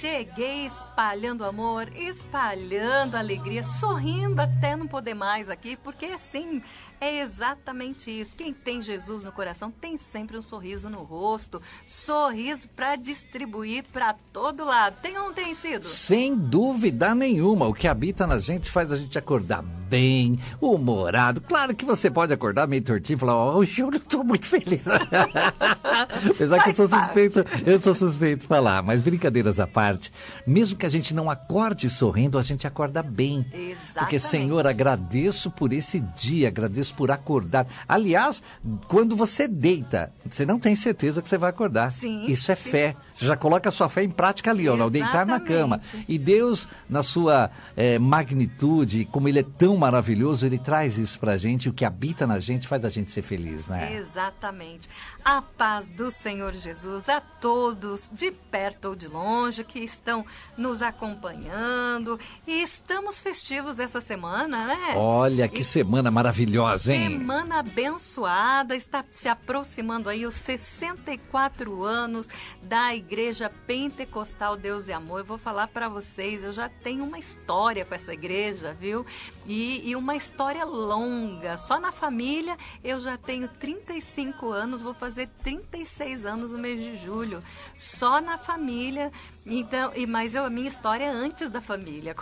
Cheguei espalhando amor, espalhando alegria, sorrindo até não poder mais aqui, porque assim, é exatamente isso. Quem tem Jesus no coração tem sempre um sorriso no rosto, sorriso para distribuir para todo lado. Tem ou não tem sido? Sem dúvida nenhuma, o que habita na gente faz a gente acordar bem, humorado. Claro que você pode acordar meio tortinho e falar, hoje eu não estou muito feliz. Apesar que eu sou suspeito de falar, mas brincadeiras à parte, mesmo que a gente não acorde sorrindo, a gente acorda bem. Exatamente. Porque, Senhor, agradeço por esse dia, agradeço por acordar. Aliás, quando você deita, você não tem certeza que você vai acordar. Sim, isso é fé. Você já coloca a sua fé em prática ali, ó, ao deitar na cama. E Deus, na sua magnitude, como Ele é tão maravilhoso, Ele traz isso pra gente. O que habita na gente faz a gente ser feliz, né? Exatamente. A paz do Senhor Jesus a todos, de perto ou de longe, que estão nos acompanhando. E estamos festivos essa semana, né? Olha, que semana maravilhosa, hein? Semana abençoada, está se aproximando aí os 64 anos da Igreja Pentecostal Deus e Amor. Eu vou falar para vocês, eu já tenho uma história com essa igreja, viu? E uma história longa. Só na família eu já tenho 35 anos, vou fazer 36 anos no mês de julho. Só na família. Então, mas a minha história é antes da família,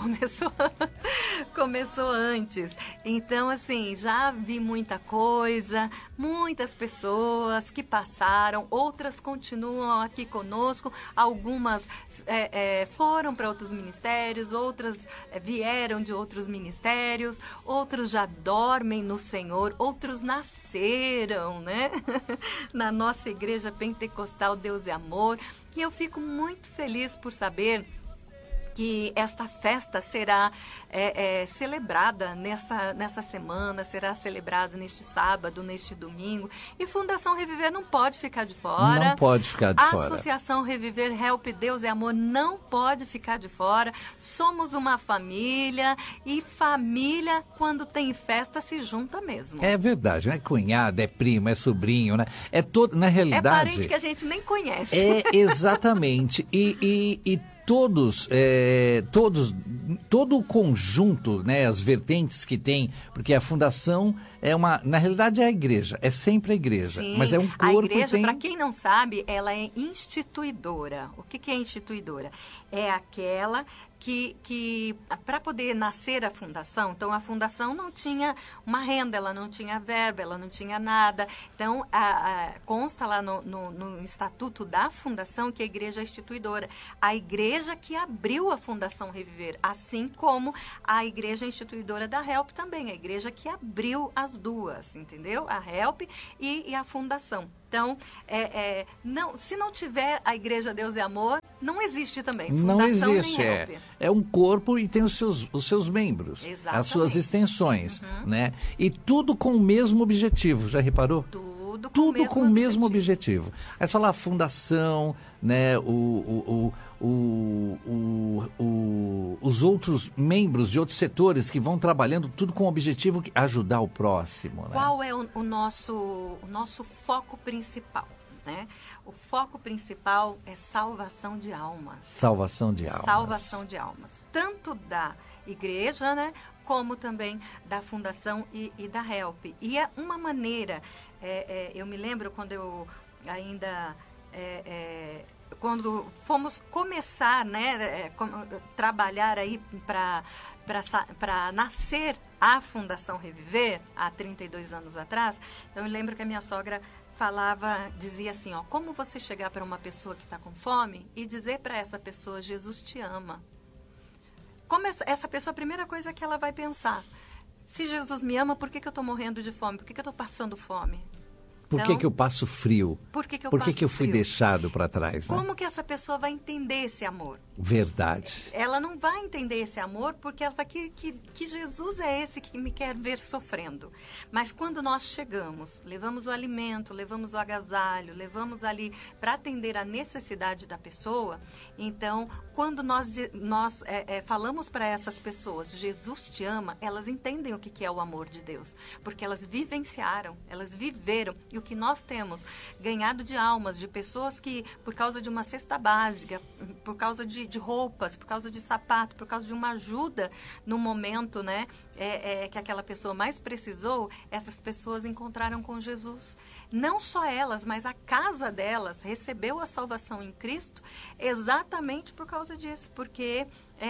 começou antes. Então, assim, já vi muita coisa, muitas pessoas que passaram, outras continuam aqui conosco, algumas foram para outros ministérios, outras vieram de outros ministérios, outros já dormem no Senhor, outros nasceram, né? Na nossa Igreja Pentecostal Deus e Amor. E eu fico muito feliz por saber que esta festa será celebrada nessa semana, será celebrada neste sábado, neste domingo. E Fundação Reviver não pode ficar de fora. Não pode ficar de fora. A Associação Reviver Help Deus e Amor não pode ficar de fora. Somos uma família e família, quando tem festa, se junta mesmo. É verdade, né? Cunhado, é primo, é sobrinho, né? É todo, na realidade... É parente que a gente nem conhece. É, exatamente. E todo o conjunto, né, as vertentes que tem, porque a fundação na realidade é a igreja, é sempre a igreja. Sim, mas é um corpo. A igreja, para quem não sabe, ela é instituidora. O que é instituidora? É aquela que para poder nascer a fundação, então a fundação não tinha uma renda, ela não tinha verba, ela não tinha nada. Então, consta lá no estatuto da fundação que a igreja é instituidora. A igreja que abriu a Fundação Reviver, assim como a igreja instituidora da HELP também, a igreja que abriu as duas, entendeu? A HELP e a fundação. Então, se não tiver a Igreja Deus e Amor, não existe também. Fundação não existe, nem HELP. É um corpo e tem os seus membros, exatamente, as suas extensões, né? E tudo com o mesmo objetivo, já reparou? Tudo com o mesmo objetivo. Aí você fala a fundação, né, os outros membros de outros setores que vão trabalhando, tudo com o objetivo de ajudar o próximo. Né? Qual é o nosso foco principal? Né? O foco principal é salvação de almas. Salvação de almas. Salvação de almas. Tanto da igreja, né, como também da fundação e da HELP. E é uma maneira, eu me lembro quando eu ainda... quando fomos começar, né, trabalhar aí para nascer a Fundação Reviver, há 32 anos atrás, eu me lembro que a minha sogra dizia assim, ó, como você chegar para uma pessoa que está com fome e dizer para essa pessoa, Jesus te ama. Como essa pessoa, a primeira coisa que ela vai pensar, se Jesus me ama, por que eu estou morrendo de fome? Por que eu estou passando fome? Por que eu passo frio? Por que eu fui deixado para trás? Né? Como que essa pessoa vai entender esse amor? Verdade. Ela não vai entender esse amor porque ela vai que Jesus é esse que me quer ver sofrendo. Mas quando nós chegamos, levamos o alimento, levamos o agasalho, levamos ali para atender a necessidade da pessoa, então, quando nós falamos para essas pessoas, Jesus te ama, elas entendem o que é o amor de Deus. Porque elas vivenciaram, elas viveram. E o que nós temos ganhado de almas, de pessoas que, por causa de uma cesta básica, por causa de de roupas, por causa de sapato, por causa de uma ajuda no momento, né, que aquela pessoa mais precisou, essas pessoas encontraram com Jesus. Não só elas, mas a casa delas recebeu a salvação em Cristo exatamente por causa disso, porque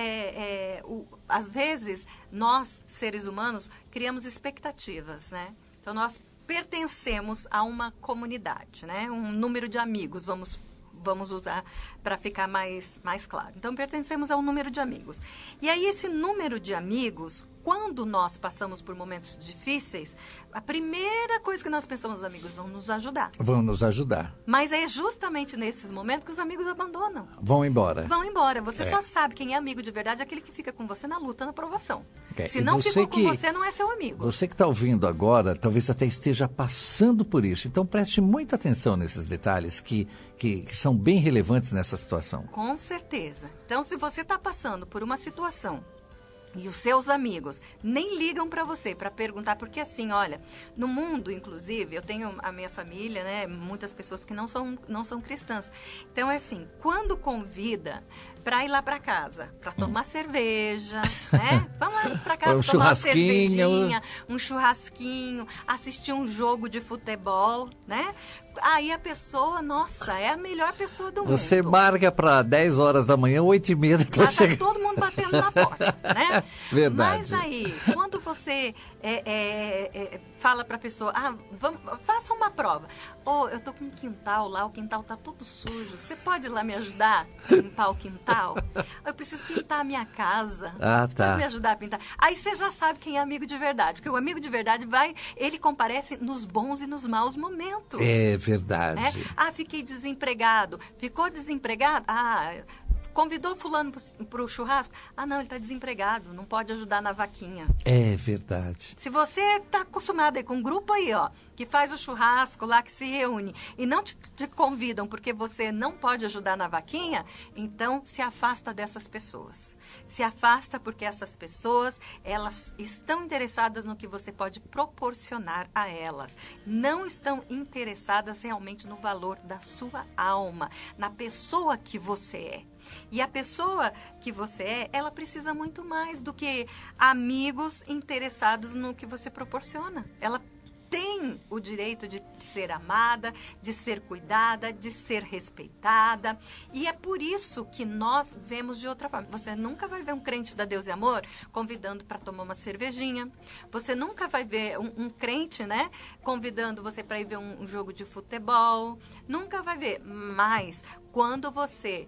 às vezes nós, seres humanos, criamos expectativas, né? Então nós pertencemos a uma comunidade, né? Um número de amigos, vamos usar para ficar mais claro. Então, pertencemos a um número de amigos. E aí, esse número de amigos, quando nós passamos por momentos difíceis, a primeira coisa que nós pensamos, os amigos vão nos ajudar. Vão nos ajudar. Mas é justamente nesses momentos que os amigos abandonam. Vão embora. Vão embora. Você só sabe quem é amigo de verdade, é aquele que fica com você na luta, na provação. Se E não você ficou com você, não é seu amigo. Você que está ouvindo agora, talvez até esteja passando por isso. Então, preste muita atenção nesses detalhes que são bem relevantes nessa situação. Com certeza. Então, se você está passando por uma situação e os seus amigos nem ligam para você para perguntar, porque assim, olha, no mundo, inclusive, eu tenho a minha família, né, muitas pessoas que não são cristãs. Então, é assim, quando convida para ir lá para casa, para tomar cerveja, né? Vamos lá para casa tomar uma cervejinha, um churrasquinho, assistir um jogo de futebol, né? Aí a pessoa, nossa, é a melhor pessoa do mundo. Você marca para 10 horas da manhã, 8h30. Já tá todo mundo batendo na porta, né? Verdade. Mas aí, quando você fala para a pessoa, faça uma prova. Eu tô com um quintal lá, o quintal tá todo sujo. Você pode ir lá me ajudar a limpar o quintal? Eu preciso pintar a minha casa. Você pode me ajudar a pintar? Aí você já sabe quem é amigo de verdade. Porque o amigo de verdade ele comparece nos bons e nos maus momentos. É verdade. Né? Fiquei desempregado. Ficou desempregado? Convidou fulano para o churrasco? Não, ele está desempregado, não pode ajudar na vaquinha. É verdade. Se você está acostumado aí com um grupo aí, que faz o churrasco lá, que se reúne, e não te convidam porque você não pode ajudar na vaquinha, então se afasta dessas pessoas. Se afasta porque essas pessoas, elas estão interessadas no que você pode proporcionar a elas. Não estão interessadas realmente no valor da sua alma, na pessoa que você é. E a pessoa que você é, ela precisa muito mais do que amigos interessados no que você proporciona. Ela tem o direito de ser amada, de ser cuidada, de ser respeitada. E é por isso que nós vemos de outra forma. Você nunca vai ver um crente da Deus e Amor convidando para tomar uma cervejinha. Você nunca vai ver um crente, né, convidando você para ir ver um jogo de futebol. Nunca vai ver. Mas quando você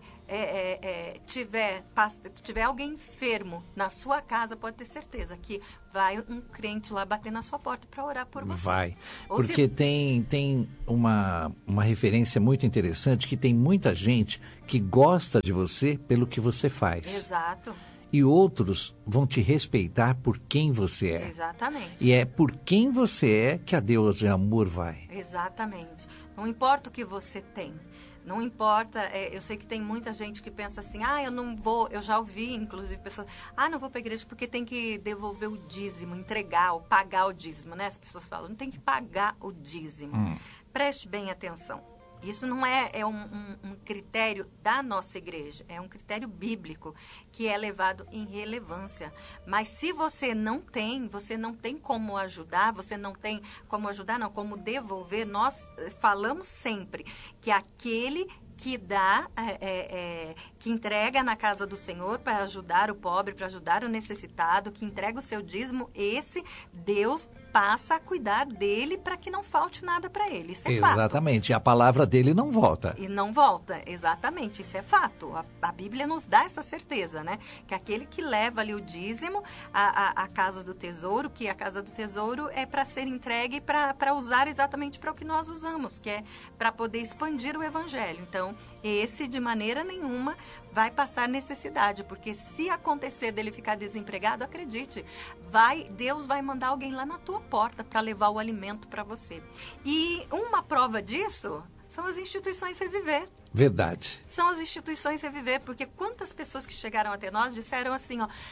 tiver alguém enfermo na sua casa, pode ter certeza que vai um crente lá bater na sua porta para orar por você. Vai. Porque tem uma referência muito interessante, que tem muita gente que gosta de você pelo que você faz. Exato. E outros vão te respeitar por quem você é. Exatamente. E é por quem você é que a Deus e Amor vai. Exatamente. Não importa o que você tem. Não importa, eu sei que tem muita gente que pensa assim, eu não vou, eu já ouvi, inclusive, pessoas, não vou para a igreja porque tem que devolver o dízimo, entregar ou pagar o dízimo, né? As pessoas falam, não tem que pagar o dízimo. Preste bem atenção. Isso não é um critério da nossa igreja, é um critério bíblico que é levado em relevância. Mas se você não tem como ajudar, como devolver, nós falamos sempre que aquele que dá, que entrega na casa do Senhor para ajudar o pobre, para ajudar o necessitado, que entrega o seu dízimo, esse Deus passa a cuidar dele para que não falte nada para ele. Isso é fato. Exatamente. E a palavra dele não volta. E não volta, exatamente. Isso é fato. A Bíblia nos dá essa certeza, né? Que aquele que leva ali o dízimo à casa do tesouro, que a casa do tesouro é para ser entregue para usar exatamente para o que nós usamos, que é para poder expandir o evangelho. Então, esse de maneira nenhuma vai passar necessidade, porque se acontecer dele ficar desempregado, acredite, Deus vai mandar alguém lá na tua porta para levar o alimento para você. E uma prova disso são as instituições Reviver. Verdade. São as instituições Reviver, porque quantas pessoas que chegaram até nós disseram assim,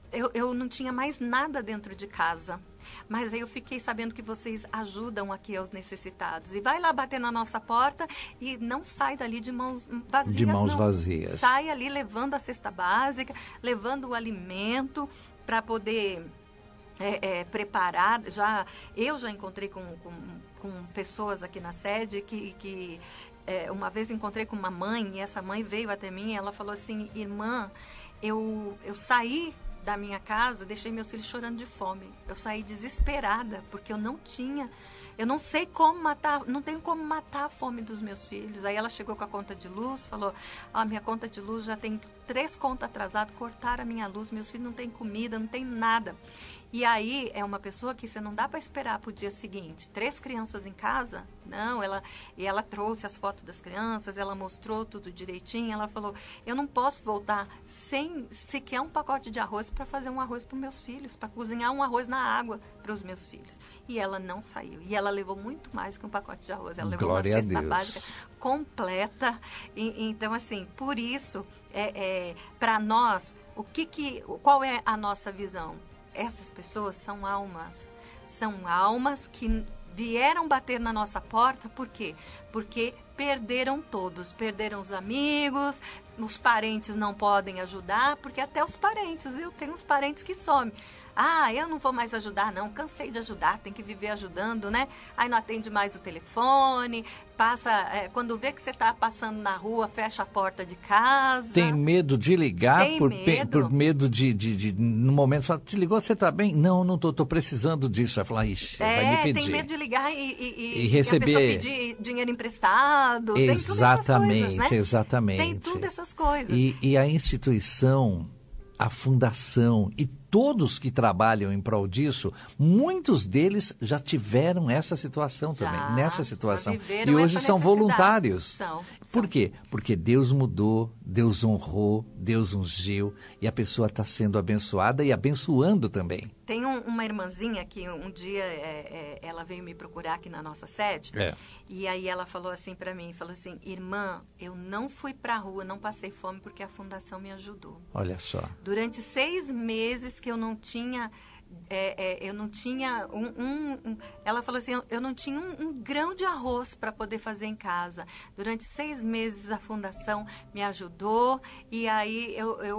eu não tinha mais nada dentro de casa. Mas aí eu fiquei sabendo que vocês ajudam aqui aos necessitados. E vai lá bater na nossa porta e não sai dali de mãos vazias. De mãos não. vazias. Sai ali levando a cesta básica, levando o alimento para poder preparar. Eu já encontrei com pessoas aqui na sede que uma vez encontrei com uma mãe, e essa mãe veio até mim e ela falou assim: irmã, eu saí da minha casa, deixei meus filhos chorando de fome. Eu saí desesperada, porque eu não sei como matar, não tenho como matar a fome dos meus filhos. Aí ela chegou com a conta de luz, falou: minha conta de luz já tem 3 contas atrasadas, cortaram a minha luz, meus filhos não têm comida, não tem nada. E aí é uma pessoa que você não dá para esperar para o dia seguinte. 3 crianças em casa? Não, ela trouxe as fotos das crianças, ela mostrou tudo direitinho, ela falou: eu não posso voltar sem sequer um pacote de arroz para fazer um arroz para os meus filhos, para cozinhar um arroz na água para os meus filhos. E ela não saiu. E ela levou muito mais que um pacote de arroz. Ela levou Glória uma cesta a Deus. básica completa. Então, assim, por isso, para nós, qual é a nossa visão? Essas pessoas são almas que vieram bater na nossa porta. Por quê? Porque perderam todos, perderam os amigos, os parentes não podem ajudar, porque até os parentes, viu? Tem uns parentes que somem. Eu não vou mais ajudar, não, cansei de ajudar, tem que viver ajudando, né? Aí não atende mais o telefone, quando vê que você está passando na rua, fecha a porta de casa. Tem medo de ligar por medo de no momento, fala: te ligou, você está bem? Não estou precisando disso. Vai falar: ixi, vai me pedir. Tem medo de ligar e receber... a pessoa pedir dinheiro emprestado. Exatamente, tem todas essas coisas, né? exatamente. Tem tudo essas coisas. E a instituição, a fundação e todos que trabalham em prol disso, muitos deles já tiveram essa situação também, nessa situação. E hoje são voluntários. São. Por quê? Porque Deus mudou, Deus honrou, Deus ungiu, e a pessoa está sendo abençoada e abençoando também. Tem uma irmãzinha que um dia ela veio me procurar aqui na nossa sede, e aí ela falou assim para mim, falou assim: irmã, eu não fui para a rua, não passei fome porque a fundação me ajudou. Olha só. Durante 6 meses que eu não tinha, ela falou assim, eu não tinha um grão de arroz para poder fazer em casa. Durante 6 meses a fundação me ajudou, e aí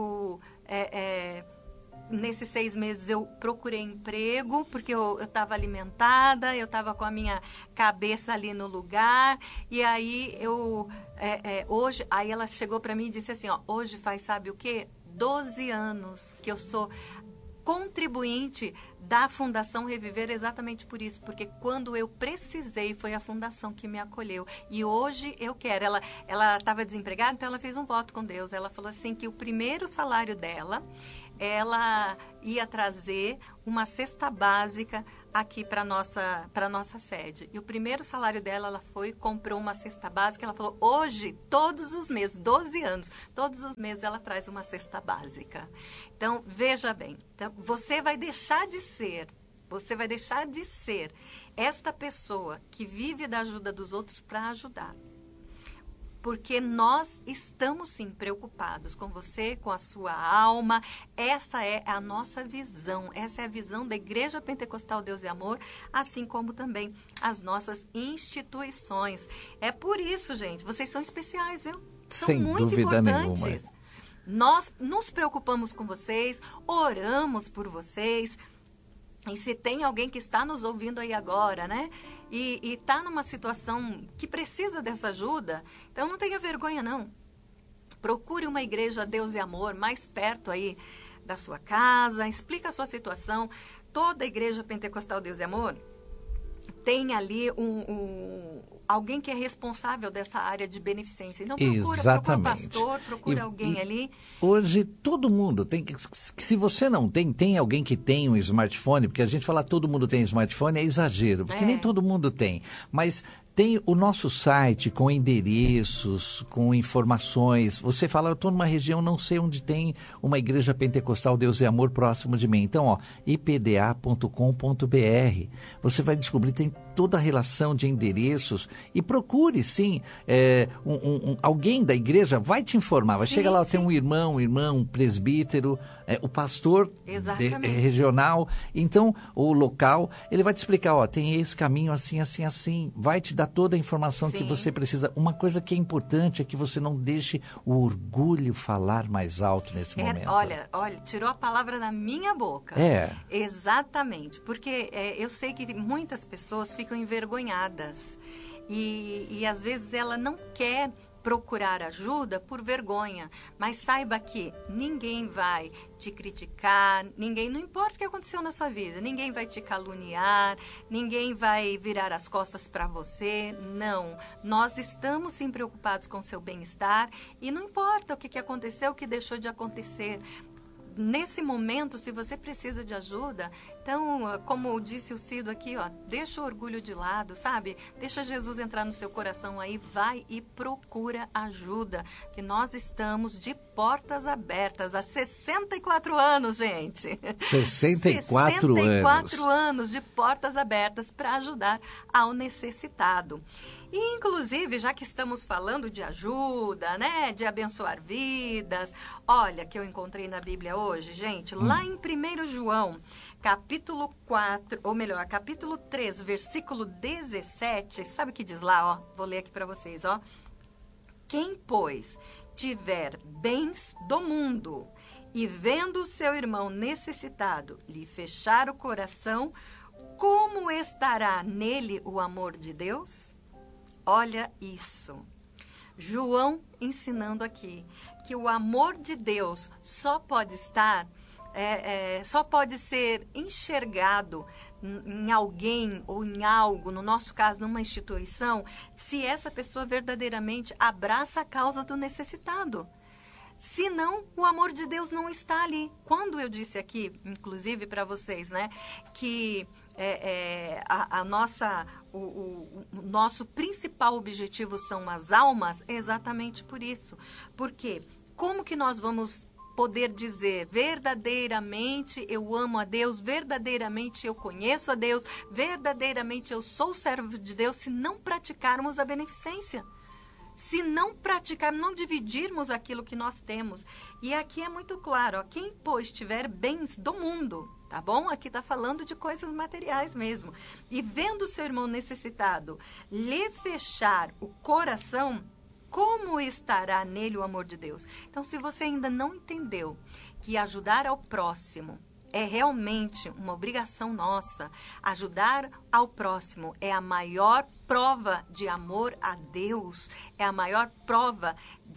nesses 6 meses eu procurei emprego, porque eu estava alimentada, eu estava com a minha cabeça ali no lugar, e aí hoje, aí ela chegou para mim e disse assim, hoje faz sabe o quê? 12 anos que eu sou contribuinte da Fundação Reviver, exatamente por isso, porque quando eu precisei foi a Fundação que me acolheu, e hoje eu quero. Ela estava desempregada, então ela fez um voto com Deus. Ela falou assim que o primeiro salário dela, ela ia trazer uma cesta básica aqui para nossa sede. E o primeiro salário dela, ela comprou uma cesta básica. Ela falou: hoje, todos os meses, 12 anos, todos os meses ela traz uma cesta básica. Então, veja bem, você vai deixar de ser esta pessoa que vive da ajuda dos outros para ajudar. Porque nós estamos, sim, preocupados com você, com a sua alma. Essa é a nossa visão. Essa é a visão da Igreja Pentecostal Deus e Amor, assim como também as nossas instituições. É por isso, gente, vocês são especiais, viu? São sem muito dúvida importantes. Nenhuma. Nós nos preocupamos com vocês, oramos por vocês. E se tem alguém que está nos ouvindo aí agora, né? E está numa situação que precisa dessa ajuda, então não tenha vergonha, não. Procure uma igreja Deus e Amor mais perto aí da sua casa, explica a sua situação. Toda igreja pentecostal Deus e Amor tem ali alguém que é responsável dessa área de beneficência. Então procura um pastor, procura alguém ali. Hoje todo mundo tem, se você não tem alguém que tem um smartphone, porque a gente fala todo mundo tem smartphone é exagero, porque nem todo mundo tem, mas tem o nosso site com endereços, com informações. Você fala: eu estou numa região, não sei onde tem uma igreja pentecostal Deus e Amor próximo de mim. Então, ipda.com.br. Você vai descobrir, tem tem toda a relação de endereços e procure, sim, alguém da igreja vai te informar. Vai chegar lá, tem um irmão, um presbítero, o pastor regional, então, o local, ele vai te explicar, ó, tem esse caminho assim, assim, assim, vai te dar toda a informação que você precisa. Uma coisa que é importante é que você não deixe o orgulho falar mais alto nesse momento. Olha, tirou a palavra da minha boca. Exatamente, porque eu sei que muitas pessoas ficam envergonhadas e às vezes ela não quer procurar ajuda por vergonha, mas saiba que ninguém vai te criticar, não importa o que aconteceu na sua vida, ninguém vai te caluniar, ninguém vai virar as costas para você, não. Nós estamos sim preocupados com o seu bem-estar e não importa o que aconteceu, o que deixou de acontecer. Nesse momento, se você precisa de ajuda, então, como disse o Cido aqui, ó, deixa o orgulho de lado, sabe? Deixa Jesus entrar no seu coração aí, vai e procura ajuda, que nós estamos de portas abertas há 64 anos, gente. 64 anos de portas abertas para ajudar ao necessitado. E, inclusive, já que estamos falando de ajuda, né, de abençoar vidas, olha que eu encontrei na Bíblia hoje, gente, lá em 1 João, capítulo 4, ou melhor, capítulo 3, versículo 17, sabe o que diz lá, ó? Vou ler aqui para vocês, ó. Quem, pois, tiver bens do mundo e vendo o seu irmão necessitado lhe fechar o coração, como estará nele o amor de Deus? Olha isso. João ensinando aqui que o amor de Deus só pode estar, só pode ser enxergado em alguém ou em algo, no nosso caso, numa instituição, se essa pessoa verdadeiramente abraça a causa do necessitado. Senão, o amor de Deus não está ali. Quando eu disse aqui, inclusive para vocês, né, que o nosso principal objetivo são as almas, é exatamente por isso. Porque como que nós vamos poder dizer verdadeiramente eu amo a Deus, verdadeiramente eu conheço a Deus, verdadeiramente eu sou servo de Deus, se não praticarmos a beneficência? Se não praticarmos, não dividirmos aquilo que nós temos. E aqui é muito claro, ó, quem, pois, tiver bens do mundo, tá bom? Aqui está falando de coisas materiais mesmo. E vendo o seu irmão necessitado lhe fechar o coração, como estará nele o amor de Deus? Então, se você ainda não entendeu que ajudar ao próximo é realmente uma obrigação nossa, ajudar ao próximo é a maior prova de amor a Deus, é a maior prova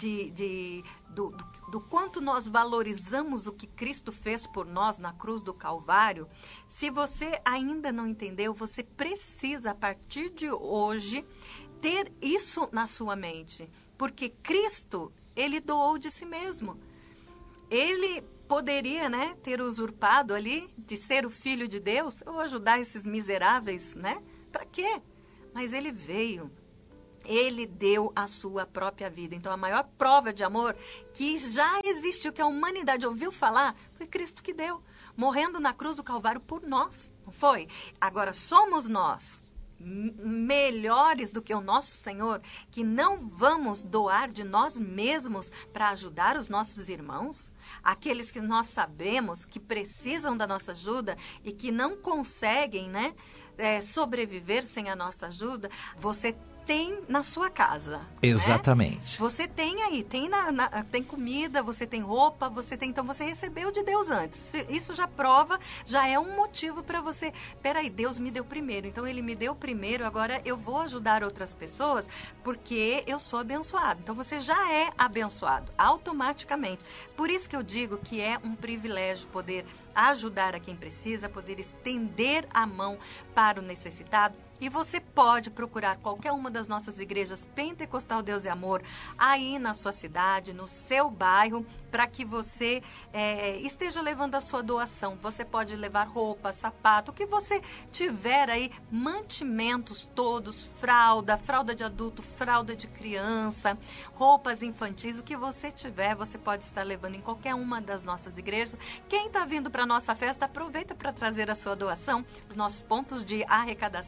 do quanto nós valorizamos o que Cristo fez por nós na cruz do Calvário. Se você ainda não entendeu, você precisa, a partir de hoje, ter isso na sua mente. Porque Cristo, ele doou de si mesmo. Ele poderia, né, ter usurpado ali de ser o Filho de Deus ou ajudar esses miseráveis, né? Para quê? Mas ele veio. Ele deu a sua própria vida. Então, a maior prova de amor que já existiu, que a humanidade ouviu falar, foi Cristo que deu. Morrendo na cruz do Calvário por nós, não foi? Agora, somos nós melhores do que o nosso Senhor, que não vamos doar de nós mesmos para ajudar os nossos irmãos? Aqueles que nós sabemos que precisam da nossa ajuda e que não conseguem, né, sobreviver sem a nossa ajuda, você tem na sua casa. Exatamente. Né? Você tem aí, tem comida, você tem roupa, então você recebeu de Deus antes. Isso já prova, já é um motivo para você, peraí, Deus me deu primeiro, então ele me deu primeiro, agora eu vou ajudar outras pessoas porque eu sou abençoado. Então você já é abençoado, automaticamente. Por isso que eu digo que é um privilégio poder ajudar a quem precisa, poder estender a mão para o necessitado. E você pode procurar qualquer uma das nossas igrejas Pentecostal Deus e Amor aí na sua cidade, no seu bairro, para que você esteja levando a sua doação. Você pode levar roupa, sapato, o que você tiver aí, mantimentos todos, fralda de adulto, fralda de criança, roupas infantis, o que você tiver, você pode estar levando em qualquer uma das nossas igrejas. Quem está vindo para a nossa festa, aproveita para trazer a sua doação. Os nossos pontos de arrecadação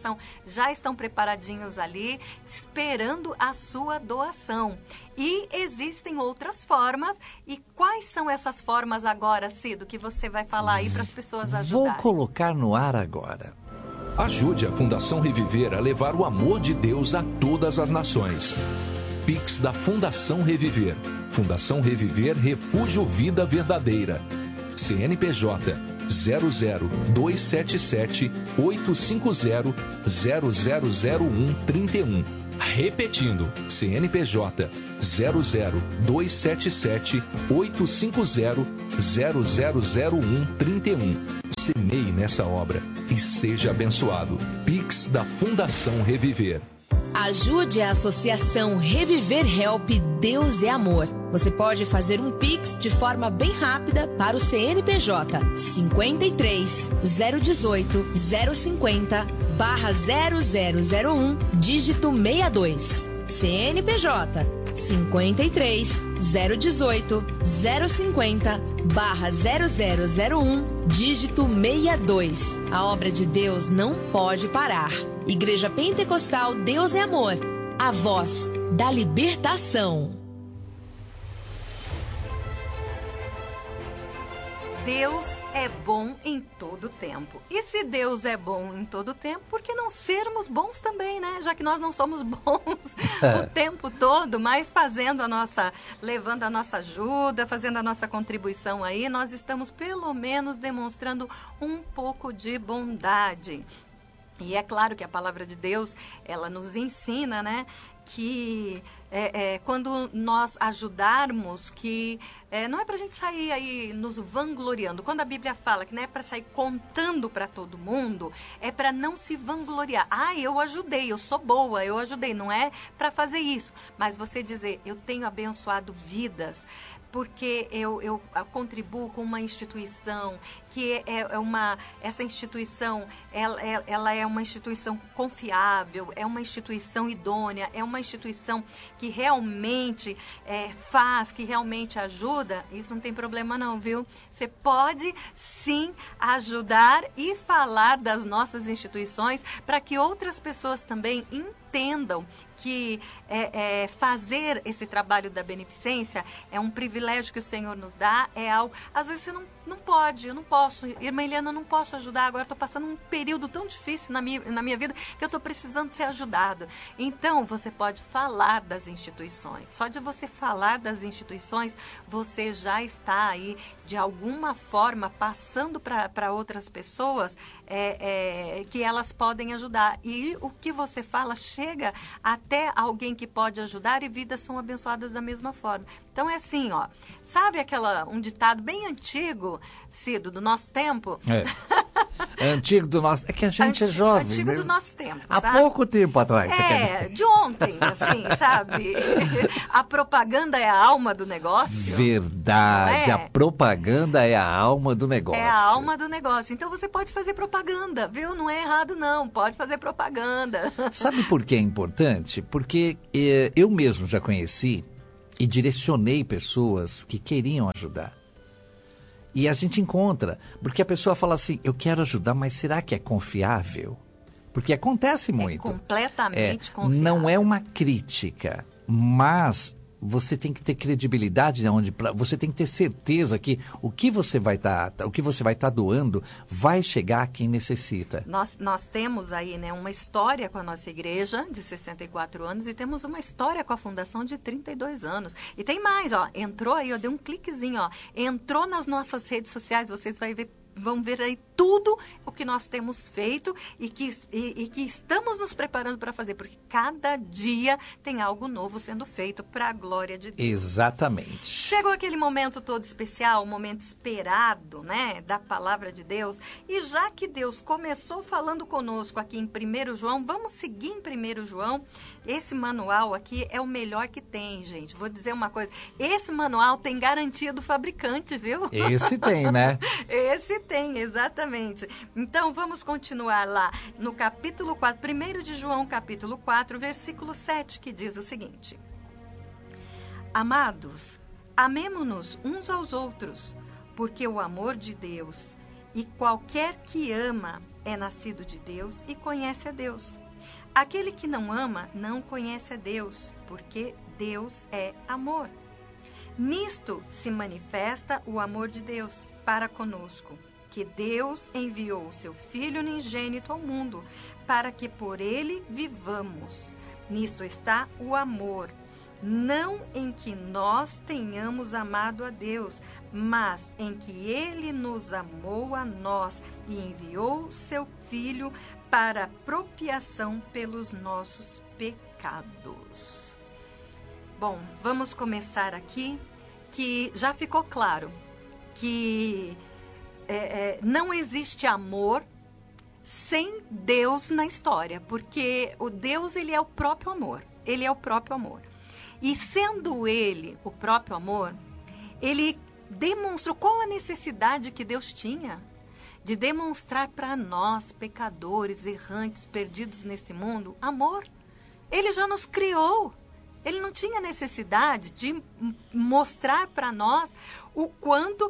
já estão preparadinhos ali, esperando a sua doação. E existem outras formas. E quais são essas formas agora, Cido, que você vai falar aí para as pessoas ajudarem? Vou colocar no ar agora. Ajude a Fundação Reviver a levar o amor de Deus a todas as nações. Pix da Fundação Reviver. Fundação Reviver Refúgio Vida Verdadeira. CNPJ 00277 850 0001 31. Repetindo, CNPJ 00277 850 0001 31. Semeie nessa obra e seja abençoado. Pix da Fundação Reviver. Ajude a Associação Reviver Help Deus é Amor. Você pode fazer um Pix de forma bem rápida para o CNPJ 53 018 050 /0001 dígito 62. CNPJ 53 018 050 /0001 dígito 62. A obra de Deus não pode parar. Igreja Pentecostal Deus é Amor, a voz da libertação. Deus é bom em todo tempo. E se Deus é bom em todo tempo, por que não sermos bons também, né? Já que nós não somos bons o tempo todo, mas levando a nossa ajuda, fazendo a nossa contribuição aí, nós estamos pelo menos demonstrando um pouco de bondade. E é claro que a palavra de Deus, ela nos ensina, né, que quando nós ajudarmos, que não é para a gente sair aí nos vangloriando. Quando a Bíblia fala que não é para sair contando para todo mundo, é para não se vangloriar. Eu ajudei, eu sou boa, eu ajudei. Não é para fazer isso, mas você dizer, eu tenho abençoado vidas, porque eu contribuo com uma instituição que essa instituição, ela é uma instituição confiável, é uma instituição idônea, é uma instituição que realmente faz, que realmente ajuda. Isso não tem problema não, viu? Você pode sim ajudar e falar das nossas instituições para que outras pessoas também entendam que fazer esse trabalho da beneficência é um privilégio que o Senhor nos dá, é algo... Às vezes você não pode, eu não posso. Irmã Eliana, eu não posso ajudar agora, estou passando um período tão difícil na minha vida que eu estou precisando ser ajudado. Então, você pode falar das instituições. Só de você falar das instituições, você já está aí, de alguma forma, passando para outras pessoas que elas podem ajudar. E o que você fala chega até alguém que pode ajudar e vidas são abençoadas da mesma forma. Então é assim, ó, sabe um ditado bem antigo, Cido, do nosso tempo? É antigo do nosso... É que a gente é jovem. Antigo né? do nosso tempo, Há sabe? pouco tempo atrás, você quer dizer. De ontem, assim, sabe? A propaganda é a alma do negócio. Verdade, a propaganda é a alma do negócio. É a alma do negócio. Então você pode fazer propaganda, viu? Não é errado não, pode fazer propaganda. Sabe por que é importante? Porque eu mesmo já conheci e direcionei pessoas que queriam ajudar. E a gente encontra, porque a pessoa fala assim, eu quero ajudar, mas será que é confiável? Porque acontece muito. É completamente confiável. Não é uma crítica, mas você tem que ter credibilidade, você tem que ter certeza que o que você vai estar doando vai chegar a quem necessita. Nós temos aí, né, uma história com a nossa igreja de 64 anos e temos uma história com a fundação de 32 anos. E tem mais, ó, entrou aí, eu dei um cliquezinho, ó, entrou nas nossas redes sociais, vocês vão ver aí tudo o que nós temos feito e que estamos nos preparando para fazer, porque cada dia tem algo novo sendo feito para a glória de Deus. Exatamente. Chegou aquele momento todo especial, um momento esperado, né, da palavra de Deus, e já que Deus começou falando conosco aqui em 1 João, vamos seguir em 1 João. Esse manual aqui é o melhor que tem, gente. Vou dizer uma coisa, esse manual tem garantia do fabricante, viu? Esse tem, né? Esse tem, exatamente. Então, vamos continuar lá no capítulo 4, 1 de João, capítulo 4, versículo 7, que diz o seguinte: Amados, amemo-nos uns aos outros, porque o amor de Deus, e qualquer que ama, é nascido de Deus e conhece a Deus. Aquele que não ama não conhece a Deus, porque Deus é amor. Nisto se manifesta o amor de Deus para conosco, que Deus enviou o seu Filho unigênito ao mundo, para que por ele vivamos. Nisto está o amor, não em que nós tenhamos amado a Deus, mas em que ele nos amou a nós e enviou seu Filho para propiação pelos nossos pecados. Bom, vamos começar aqui, que já ficou claro que não existe amor sem Deus na história, porque o Deus, ele é o próprio amor, ele é o próprio amor. E sendo ele o próprio amor, ele demonstrou qual a necessidade que Deus tinha de demonstrar para nós, pecadores, errantes, perdidos nesse mundo, amor. Ele já nos criou. Ele não tinha necessidade de mostrar para nós o quanto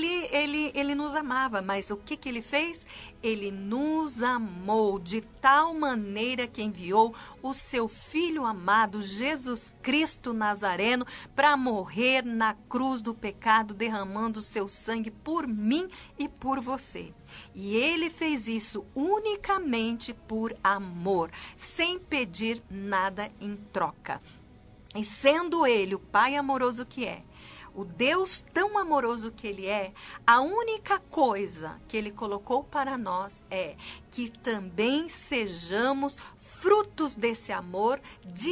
ele nos amava. Mas o que ele fez? Ele nos amou de tal maneira que enviou o seu Filho amado, Jesus Cristo Nazareno, para morrer na cruz do pecado, derramando o seu sangue por mim e por você. E ele fez isso unicamente por amor, sem pedir nada em troca. E sendo ele o Pai amoroso que é, o Deus tão amoroso que ele é, a única coisa que ele colocou para nós é que também sejamos frutos desse amor,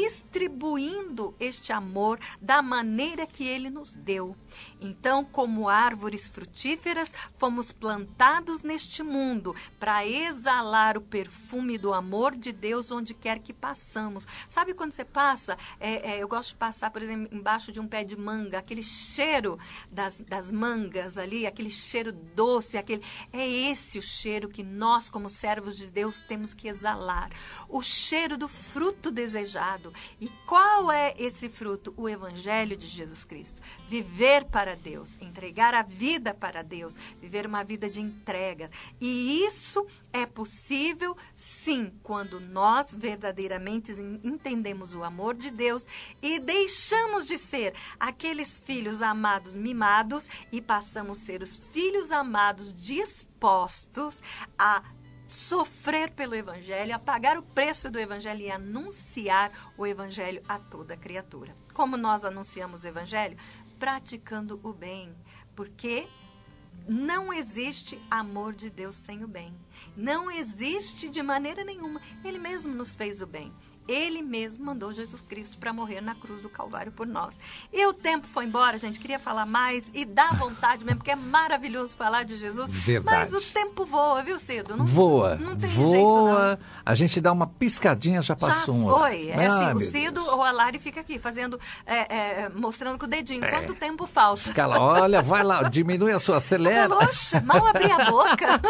distribuindo este amor da maneira que ele nos deu. Então, como árvores frutíferas, fomos plantados neste mundo para exalar o perfume do amor de Deus onde quer que passamos. Sabe quando você passa, eu gosto de passar, por exemplo, embaixo de um pé de manga, aquele cheiro das mangas ali, aquele cheiro doce, é esse o cheiro que nós, como servos de Deus, temos que exalar. O cheiro do fruto desejado. E qual é esse fruto? O Evangelho de Jesus Cristo. Viver para Deus, entregar a vida para Deus, viver uma vida de entrega. E isso é possível, sim, quando nós verdadeiramente entendemos o amor de Deus e deixamos de ser aqueles filhos amados mimados e passamos a ser os filhos amados dispostos a sofrer pelo Evangelho, a pagar o preço do Evangelho e anunciar o Evangelho a toda criatura. Como nós anunciamos o Evangelho? Praticando o bem, porque não existe amor de Deus sem o bem. Não existe de maneira nenhuma. Ele mesmo nos fez o bem. Ele mesmo mandou Jesus Cristo para morrer na cruz do Calvário por nós. E o tempo foi embora, gente. Queria falar mais e dá vontade mesmo, porque é maravilhoso falar de Jesus. Verdade. Mas o tempo voa, viu, Cido? Voa. Não tem voa. Jeito, não. A gente dá uma piscadinha, já passou um. Já foi. O meu Cido Deus. ou a Lari fica aqui fazendo, mostrando com o dedinho quanto tempo falta. Fica lá, olha, vai lá, diminui a sua, acelera. Poxa, mal abri a boca.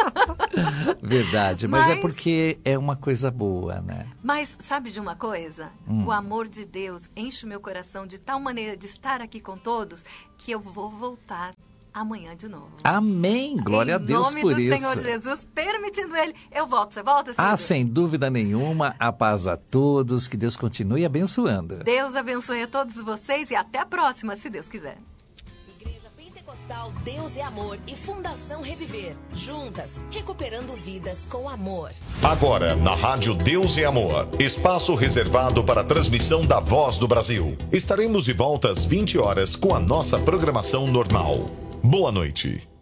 Verdade, mas é porque é uma coisa boa, né? Mas sabe de uma coisa? O amor de Deus enche o meu coração de tal maneira de estar aqui com todos que eu vou voltar amanhã de novo. Amém, glória a Deus por isso. Em nome do Senhor Jesus, permitindo Ele, eu volto. Você volta, Cida? Sem dúvida nenhuma, a paz a todos, que Deus continue abençoando. Deus abençoe a todos vocês e até a próxima, se Deus quiser. Deus é Amor e Fundação Reviver. Juntas, recuperando vidas com amor. Agora, na Rádio Deus é Amor, espaço reservado para a transmissão da Voz do Brasil. Estaremos de volta às 20 horas com a nossa programação normal. Boa noite.